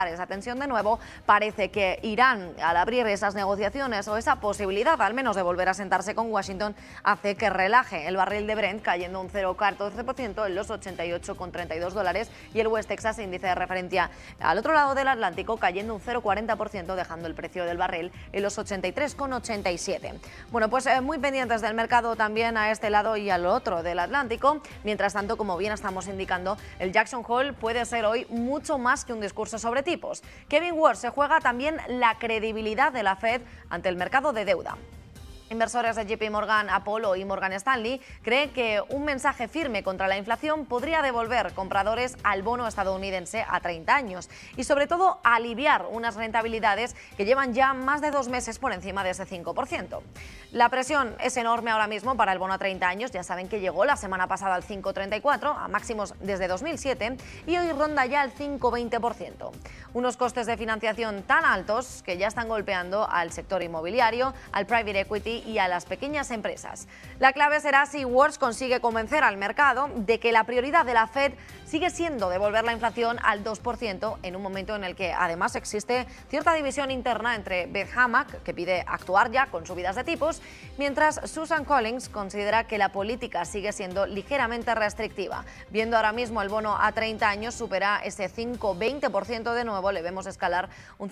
esa tensión de nuevo. Parece que Irán, al abrir esas negociaciones o esa posibilidad al menos de volver a sentarse con Washington, hace que relaje el barril de Brent, cayendo un 0,14% en los $88,32, y el West Texas, índice de referencia al otro lado del Atlántico, cayendo un 0,40%, dejando el precio del barril en los 83,87. Bueno, pues muy pendientes del mercado también a este lado y al otro del Atlántico. Mientras tanto, como bien estamos indicando, el Jackson Hole puede ser hoy mucho más que un discurso sobre tipos. Kevin Warsh se juega también la credibilidad de la Fed ante el mercado de deuda. Inversores de JP Morgan, Apollo y Morgan Stanley creen que un mensaje firme contra la inflación podría devolver compradores al bono estadounidense a 30 años y sobre todo aliviar unas rentabilidades que llevan ya más de 2 meses por encima de ese 5%. La presión es enorme ahora mismo para el bono a 30 años, ya saben que llegó la semana pasada al 5,34, a máximos desde 2007, y hoy ronda ya el 5,20%. Unos costes de financiación tan altos que ya están golpeando al sector inmobiliario, al private equity y a las pequeñas empresas. La clave será si Warsh consigue convencer al mercado de que la prioridad de la Fed sigue siendo devolver la inflación al 2%, en un momento en el que además existe cierta división interna entre Beth Hammack, que pide actuar ya con subidas de tipos, mientras Susan Collins considera que la política sigue siendo ligeramente restrictiva. Viendo ahora mismo el bono a 30 años supera ese 5,20%, de nuevo le vemos escalar un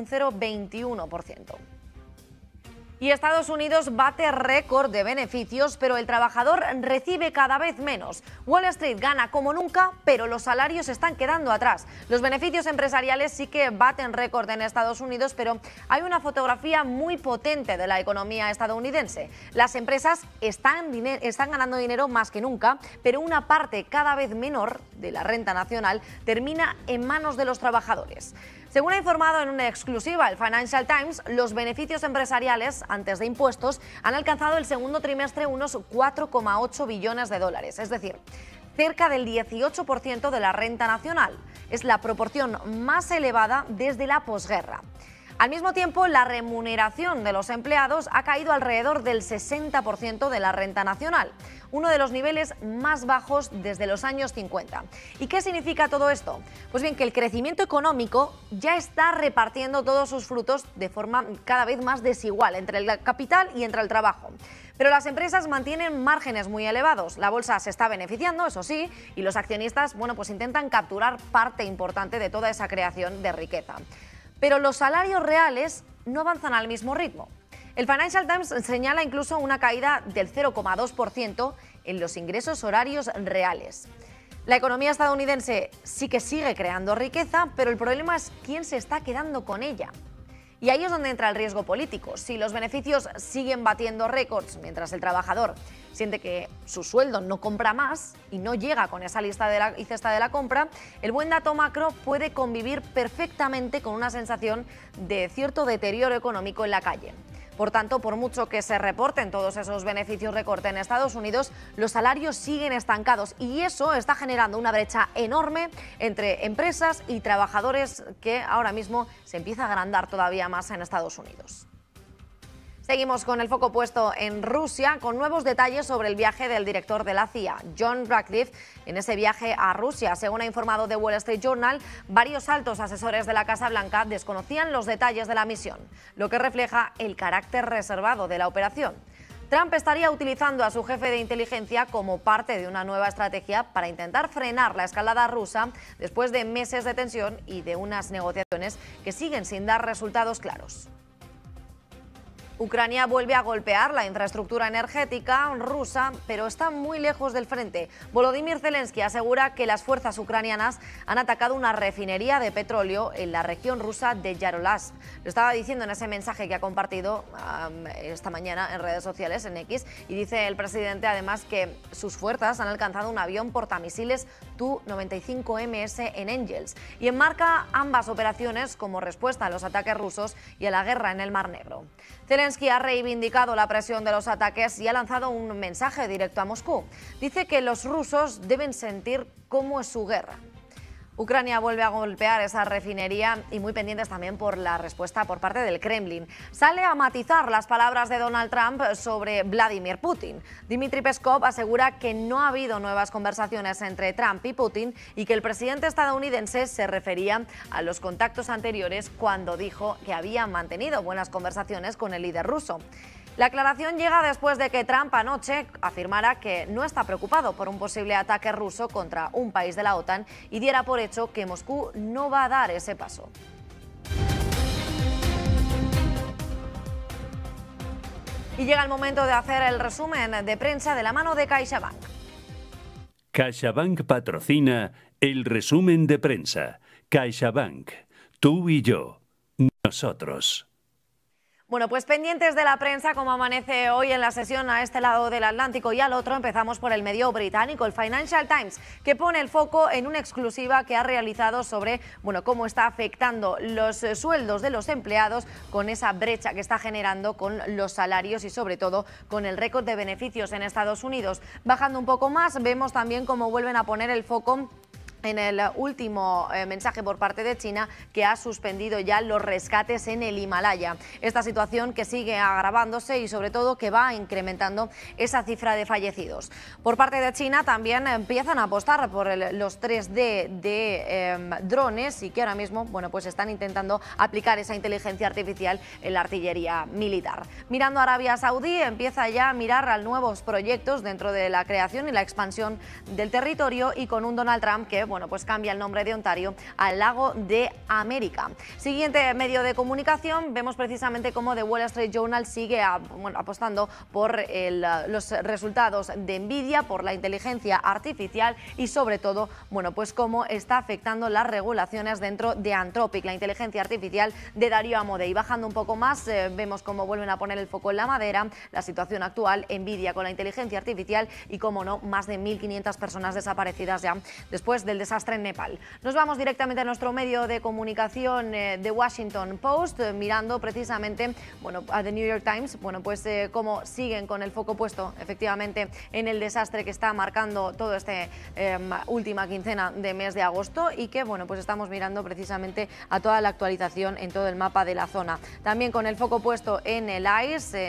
0,21%. Y Estados Unidos bate récord de beneficios, pero el trabajador recibe cada vez menos. Wall Street gana como nunca, pero los salarios están quedando atrás. Los beneficios empresariales sí que baten récord en Estados Unidos, pero hay una fotografía muy potente de la economía estadounidense. Las empresas están ganando dinero más que nunca, pero una parte cada vez menor de la renta nacional termina en manos de los trabajadores. Según ha informado en una exclusiva el Financial Times, los beneficios empresariales antes de impuestos han alcanzado el segundo trimestre unos 4,8 billones de dólares, es decir, cerca del 18% de la renta nacional. Es la proporción más elevada desde la posguerra. Al mismo tiempo, la remuneración de los empleados ha caído alrededor del 60% de la renta nacional, uno de los niveles más bajos desde los años 50. ¿Y qué significa todo esto? Pues bien, que el crecimiento económico ya está repartiendo todos sus frutos de forma cada vez más desigual entre el capital y entre el trabajo. Pero las empresas mantienen márgenes muy elevados. La bolsa se está beneficiando, eso sí, y los accionistas, bueno, pues intentan capturar parte importante de toda esa creación de riqueza. Pero los salarios reales no avanzan al mismo ritmo. El Financial Times señala incluso una caída del 0,2% en los ingresos horarios reales. La economía estadounidense sí que sigue creando riqueza, pero el problema es quién se está quedando con ella. Y ahí es donde entra el riesgo político. Si los beneficios siguen batiendo récords mientras el trabajador siente que su sueldo no compra más y no llega con esa lista y cesta de la compra, el buen dato macro puede convivir perfectamente con una sensación de cierto deterioro económico en la calle. Por tanto, por mucho que se reporten todos esos beneficios recorte en Estados Unidos, los salarios siguen estancados y eso está generando una brecha enorme entre empresas y trabajadores que ahora mismo se empieza a agrandar todavía más en Estados Unidos. Seguimos con el foco puesto en Rusia, con nuevos detalles sobre el viaje del director de la CIA, John Ratcliffe, en ese viaje a Rusia. Según ha informado The Wall Street Journal, varios altos asesores de la Casa Blanca desconocían los detalles de la misión, lo que refleja el carácter reservado de la operación. Trump estaría utilizando a su jefe de inteligencia como parte de una nueva estrategia para intentar frenar la escalada rusa después de meses de tensión y de unas negociaciones que siguen sin dar resultados claros. Ucrania vuelve a golpear la infraestructura energética rusa, pero está muy lejos del frente. Volodymyr Zelensky asegura que las fuerzas ucranianas han atacado una refinería de petróleo en la región rusa de Yaroslavl. Lo estaba diciendo en ese mensaje que ha compartido esta mañana en redes sociales, en X, y dice el presidente además que sus fuerzas han alcanzado un avión portamisiles Tu-95MS en Engels y enmarca ambas operaciones como respuesta a los ataques rusos y a la guerra en el Mar Negro. Zelensky ha reivindicado la presión de los ataques y ha lanzado un mensaje directo a Moscú. Dice que los rusos deben sentir cómo es su guerra. Ucrania vuelve a golpear esa refinería y muy pendientes también por la respuesta por parte del Kremlin. Sale a matizar las palabras de Donald Trump sobre Vladimir Putin. Dmitry Peskov asegura que no ha habido nuevas conversaciones entre Trump y Putin y que el presidente estadounidense se refería a los contactos anteriores cuando dijo que había mantenido buenas conversaciones con el líder ruso. La aclaración llega después de que Trump anoche afirmara que no está preocupado por un posible ataque ruso contra un país de la OTAN y diera por hecho que Moscú no va a dar ese paso. Y llega el momento de hacer el resumen de prensa de la mano de CaixaBank. CaixaBank patrocina el resumen de prensa. CaixaBank, tú y yo, nosotros. Bueno, pues pendientes de la prensa, como amanece hoy en la sesión a este lado del Atlántico y al otro, empezamos por el medio británico, el Financial Times, que pone el foco en una exclusiva que ha realizado sobre cómo está afectando los sueldos de los empleados con esa brecha que está generando con los salarios y sobre todo con el récord de beneficios en Estados Unidos. Bajando un poco más, vemos también cómo vuelven a poner el foco en el último mensaje por parte de China, que ha suspendido ya los rescates en el Himalaya. Esta situación que sigue agravándose y sobre todo que va incrementando esa cifra de fallecidos. Por parte de China también empiezan a apostar por los 3D de drones y que ahora mismo pues están intentando aplicar esa inteligencia artificial en la artillería militar. Mirando a Arabia Saudí, empieza ya a mirar a nuevos proyectos dentro de la creación y la expansión del territorio y con un Donald Trump que pues cambia el nombre de Ontario al Lago de América. Siguiente medio de comunicación, vemos precisamente cómo The Wall Street Journal sigue apostando por los resultados de Nvidia, por la inteligencia artificial y sobre todo, pues cómo está afectando las regulaciones dentro de Anthropic, la inteligencia artificial de Darío Amodei. Bajando un poco más, vemos cómo vuelven a poner el foco en la madera, la situación actual, Nvidia con la inteligencia artificial y, como no, más de 1.500 personas desaparecidas ya después del desastre en Nepal. Nos vamos directamente a nuestro medio de comunicación de Washington Post, mirando precisamente a The New York Times, pues cómo siguen con el foco puesto efectivamente en el desastre que está marcando todo última quincena de mes de agosto y que pues estamos mirando precisamente a toda la actualización en todo el mapa de la zona. También con el foco puesto en el ICE,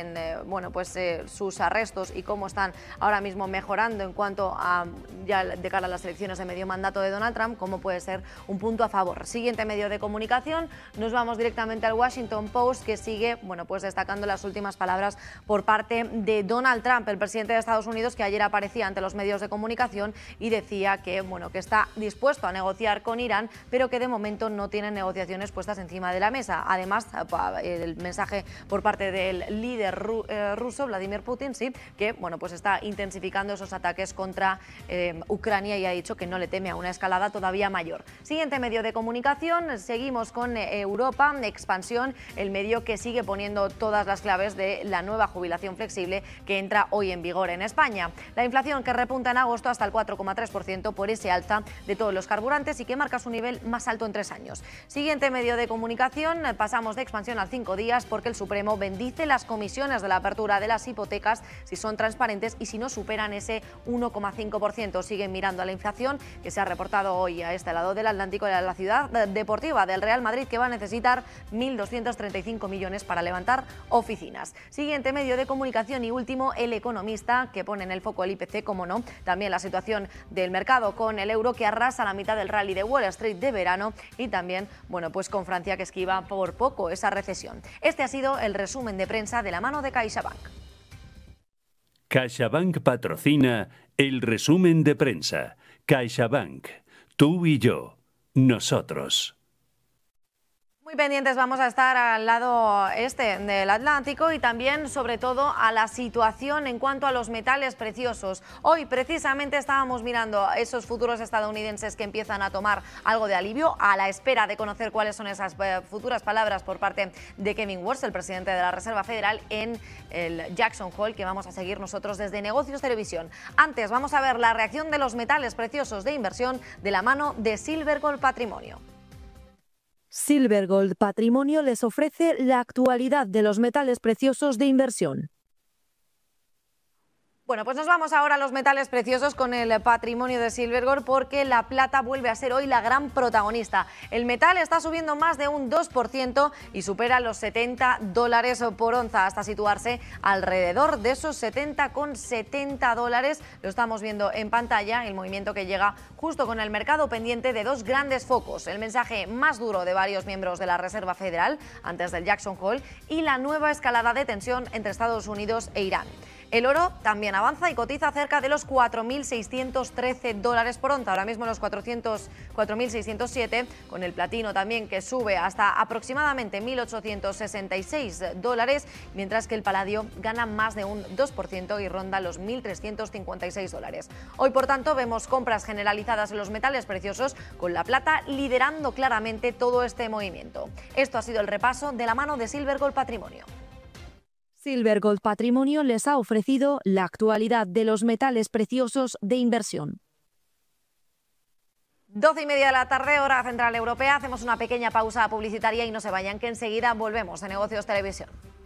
en sus arrestos y cómo están ahora mismo mejorando en cuanto a ya de cara a las elecciones de medio mandato de Donald Trump, como puede ser un punto a favor. Siguiente medio de comunicación, nos vamos directamente al Washington Post, que sigue pues destacando las últimas palabras por parte de Donald Trump, el presidente de Estados Unidos, que ayer aparecía ante los medios de comunicación y decía que que está dispuesto a negociar con Irán, pero que de momento no tienen negociaciones puestas encima de la mesa. Además, el mensaje por parte del líder ruso, Vladimir Putin, sí, que pues está intensificando esos ataques contra Ucrania y ha dicho que no le teme a una escalada todavía mayor. Siguiente medio de comunicación, seguimos con Europa, expansión, el medio que sigue poniendo todas las claves de la nueva jubilación flexible que entra hoy en vigor en España. La inflación que repunta en agosto hasta el 4,3% por ese alza de todos los carburantes y que marca su nivel más alto en 3 años. Siguiente medio de comunicación, pasamos de expansión al 5 días porque el Supremo bendice las comisiones de la apertura de las hipotecas si son transparentes y si no superan ese 1,5%. Siguen mirando a la inflación que se ha reportado hoy a este lado del Atlántico, de la ciudad deportiva del Real Madrid, que va a necesitar 1.235 millones para levantar oficinas. Siguiente medio de comunicación y último, El Economista, que pone en el foco el IPC, como no, también la situación del mercado con el euro que arrasa la mitad del rally de Wall Street de verano y también, pues con Francia que esquiva por poco esa recesión. Este ha sido el resumen de prensa de la mano de CaixaBank. CaixaBank patrocina el resumen de prensa. CaixaBank, tú y yo, nosotros. Muy pendientes vamos a estar al lado este del Atlántico y también, sobre todo, a la situación en cuanto a los metales preciosos. Hoy, precisamente, estábamos mirando esos futuros estadounidenses que empiezan a tomar algo de alivio a la espera de conocer cuáles son esas futuras palabras por parte de Kevin Warsh, el presidente de la Reserva Federal, en el Jackson Hole, que vamos a seguir nosotros desde Negocios Televisión. Antes, vamos a ver la reacción de los metales preciosos de inversión de la mano de Silver Gold Patrimonio. Silver Gold Patrimonio les ofrece la actualidad de los metales preciosos de inversión. Bueno, pues nos vamos ahora a los metales preciosos con el patrimonio de Silvergold, porque la plata vuelve a ser hoy la gran protagonista. El metal está subiendo más de un 2% y supera los $70 por onza, hasta situarse alrededor de esos $70,70. Lo estamos viendo en pantalla, el movimiento que llega justo con el mercado pendiente de dos grandes focos: el mensaje más duro de varios miembros de la Reserva Federal antes del Jackson Hole y la nueva escalada de tensión entre Estados Unidos e Irán. El oro también avanza y cotiza cerca de los $4.613 por onza, ahora mismo los 4.607, con el platino también que sube hasta aproximadamente $1.866, mientras que el paladio gana más de un 2% y ronda los $1.356. Hoy, por tanto, vemos compras generalizadas en los metales preciosos, con la plata liderando claramente todo este movimiento. Esto ha sido el repaso de la mano de Silvergold Patrimonio. Silvergold Patrimonio les ha ofrecido la actualidad de los metales preciosos de inversión. 12:30 de la tarde, hora central europea. Hacemos una pequeña pausa publicitaria y no se vayan, que enseguida volvemos a Negocios Televisión.